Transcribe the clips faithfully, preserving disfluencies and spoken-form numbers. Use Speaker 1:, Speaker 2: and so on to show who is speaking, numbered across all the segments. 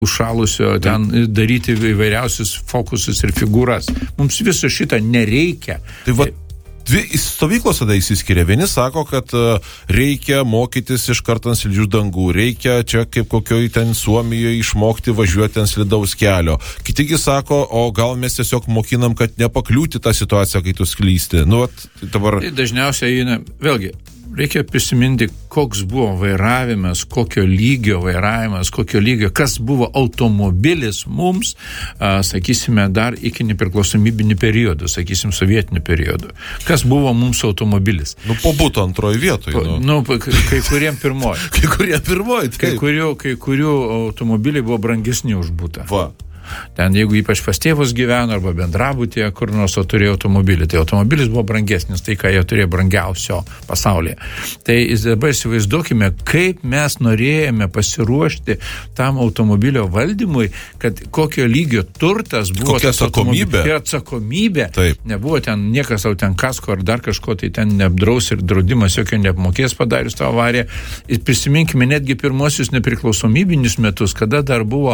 Speaker 1: užšalusio, ten daryti įvairiausius fokusus ir figūras. Mums viso šitą nereikia.
Speaker 2: Tai va, dvi stovyklos tada įsiskiria. Vieni sako, kad reikia mokytis iškart ant slidžių dangų, reikia čia kaip kokioj ten Suomijoje išmokti važiuoti ant slidaus kelio. Kitigi sako, o gal mes tiesiog mokinam, kad nepakliūti tą situaciją, kai tu sklysti. Nu, vat, dabar...
Speaker 1: Tai dažniausiai, eina, vėlgi, reikia prisiminti, koks buvo vairavimas, kokio lygio vairavimas, kokio lygio, kas buvo automobilis mums, a, sakysime, dar iki nepriklausomybinį periodą, sakysim, sovietinių periodų. Kas buvo mums automobilis?
Speaker 2: Nu, po būtų antroji vietoj.
Speaker 1: Po,
Speaker 2: nu,
Speaker 1: nu kai kuriem pirmoji.
Speaker 2: kai kuriem pirmoji, taip.
Speaker 1: Kai kurių, kai kurių automobiliai buvo brangesni už būtą.
Speaker 2: Va.
Speaker 1: Ten, jeigu ypač pas tėvus gyveno arba bendrabutyje, kur nors turėjo automobilį, tai automobilis buvo brangesnis, tai ką jie turėjo brangiausio pasaulyje. Tai dabar įsivaizduokime, kaip mes norėjome pasiruošti tam automobilio valdymui, kad kokio lygio turtas buvo.
Speaker 2: Kokia atsakomybė.
Speaker 1: Ir atsakomybė.
Speaker 2: Taip.
Speaker 1: Nebuvo ten niekas jau ten kasko ar dar kažko, tai ten neapdraus ir draudimas jokio neapmokės padarius tą avariją. Ir prisiminkime netgi pirmosius nepriklausomybinius metus, kada dar buvo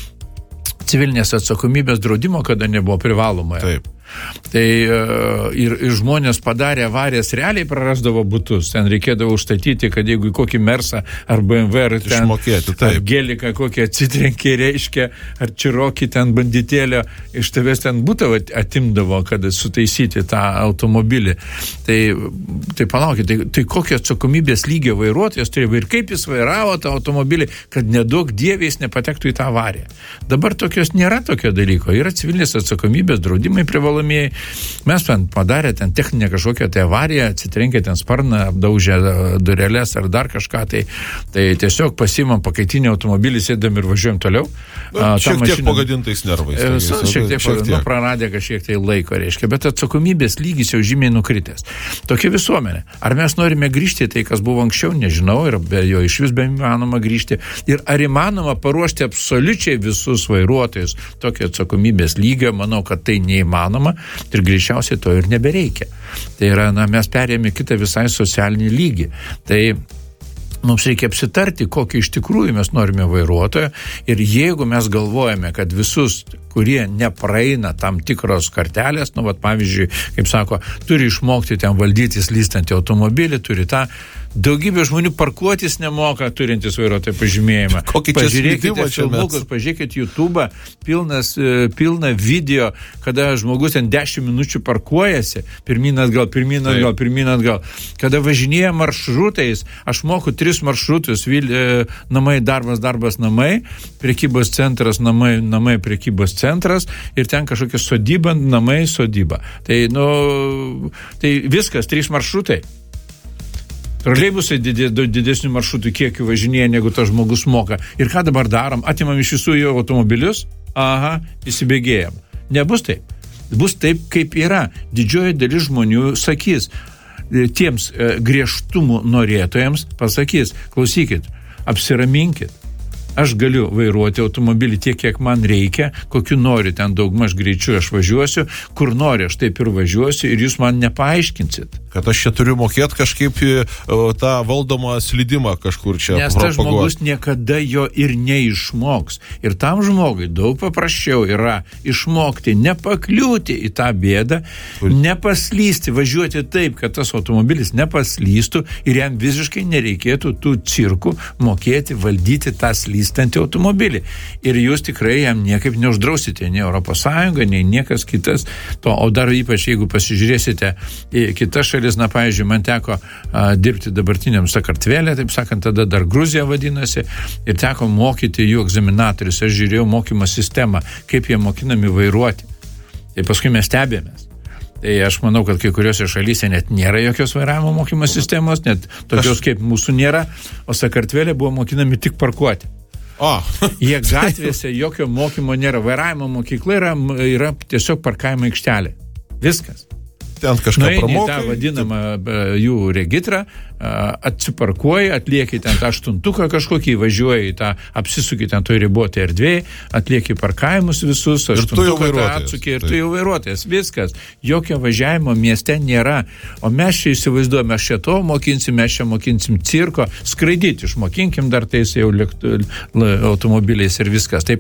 Speaker 1: civilinės atsakomybės draudimo, kada nebuvo privaloma.
Speaker 2: Taip.
Speaker 1: Tai ir, ir žmonės padarė avarijas, realiai prarasdavo butus. Ten reikėdavo užstatyti, kad jeigu į kokį Mersą ar B M W ar ten
Speaker 2: išmokėti, taip.
Speaker 1: Ar Geliką kokį atsitrenkė, reiškia, ar Čirokį ten banditėlio, iš tavęs ten butą atimdavo, kad sutaisyti tą automobilį. Tai, tai palaukit, tai, tai kokia atsakomybės lygio vairuotojas turėjo ir kaip jis vairavo tą automobilį, kad nedaug dieviais nepatektų į tą avariją. Dabar tokios nėra tokio dalyko. Yra civilinės atsakomybės draudimai privalomieji. Mes ten padarė ten techninę kažkokią tai avariją, atsitrenkė ten sparną, apdaužė dureles ar dar kažką, tai, tai tiesiog pasimam pakaitinį automobilį, sėdam ir važiuojam toliau.
Speaker 2: Na, šiek tiek mašiną, pagadintais nervais. Tai
Speaker 1: šiek tiek, šiek tiek. Nu, praradė kažkiek tai laiko, reiškia, bet atsakomybės lygis jau žymiai nukritęs. Tokia visuomenė. Ar mes norime grįžti tai, kas buvo anksčiau, nežinau, ir be jo iš vis be įmanoma grįžti. Ir ar įmanoma paruošti absoliučiai visus vairuotojus tokio atsakomybės lygio, manau, kad tai neįmanoma. Ir greičiausiai to ir nebereikia. Tai yra, na, mes perėjome kitą visai socialinį lygį. Tai mums reikia apsitarti, kokį iš tikrųjų mes norime vairuotojo. Ir jeigu mes galvojame, kad visus, kurie nepraeina tam tikros kartelės, nu, vat, pavyzdžiui, kaip sako, turi išmokti ten valdyti slystantį automobilį, turi tą. Daugybė žmonių parkuotis nemoka, turintis vairuotojo pažymėjimą. Pažiūrėkite filmukus, pažiūrėkite YouTube, pilnas, pilna video, kada žmogus ten dešimt minučių parkuojasi, pirmyn atgal, pirmyn atgal, pirmyn atgal. Kada važinėja maršrutais, aš moku tris maršrutus, vil, namai, darbas, darbas, namai, prekybos centras, namai, namai, prekybos centras ir ten kažkokia sodyba, namai, sodyba. Tai, nu, tai viskas, trys maršrutai. Troleibusai didesnių maršrutų kiekių važinėja, negu tas žmogus moka. Ir ką dabar darom? Atimam iš visų jo automobilius? Aha, įsibėgėjam. Nebus taip. Bus taip, kaip yra. Didžioji dalis žmonių sakys, tiems e, griežtumų norėtojams pasakys, klausykit, apsiraminkit. Aš galiu vairuoti automobilį tiek, kiek man reikia, kokiu noriu ten daugmaž greičiu aš važiuosiu, kur noriu aš taip ir važiuosiu ir jūs man nepaaiškinsit.
Speaker 2: Kad aš čia turiu mokėti kažkaip tą valdomą slydimą kažkur čia
Speaker 1: propaguoti. Nes tas žmogus niekada jo ir neišmoks. Ir tam žmogui daug paprasčiau yra išmokti, nepakliūti į tą bėdą, nepaslysti, važiuoti taip, kad tas automobilis nepaslystų ir jam visiškai nereikėtų tų cirkų mokėti valdyti tą slystantį automobilį. Ir jūs tikrai jam niekaip neuždrausite, nei Europos Sąjunga, nei niekas kitas. To, o dar ypač, jeigu pasižiūrėsite į kitas šalis, na, pavyzdžiui, man teko a, dirbti dabartiniam Sakartvelė, taip sakant, tada dar Gruzija vadinasi, ir teko mokyti jų egzaminatorius. Aš žiūrėjau mokymo sistemą, kaip jie mokinami vairuoti. Tai paskui mes stebėmės. Tai aš manau, kad kai kuriuose šalyse net nėra jokios vairavimo mokymo sistemos, net tokios aš... kaip mūsų nėra, o Sakartvelė buvo mokinami tik parkuoti.
Speaker 2: O.
Speaker 1: Jie gatvėse jokio mokymo nėra. Vairavimo mokykla yra, yra tiesiog parkavimo aikštelė. Viskas.
Speaker 2: Ten kažką pramokai.
Speaker 1: Nueini tą vadinamą jų regitrą, atsiparkuoji, atlieki ten tą aštuntuką kažkokį, važiuoji į tą, apsisuki ten toj ribotoj erdvėje, atlieki parkavimus visus, aštuntuką atsuki ir tu jau vairuotojas. Viskas. Jokio važiavimo mieste nėra. O mes čia įsivaizduojame, mes čia to mokinsim, mes čia mokinsim cirko, skraidyti išmokinkim dar tais jau lėktu, automobiliais ir viskas. Tai